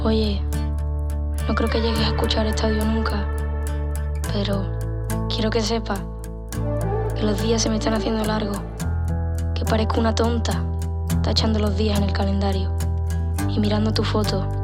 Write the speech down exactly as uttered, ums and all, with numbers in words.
Oye, no creo que llegues a escuchar este audio nunca, pero quiero que sepas que los días se me están haciendo largos, que parezco una tonta tachando los días en el calendario y mirando tu foto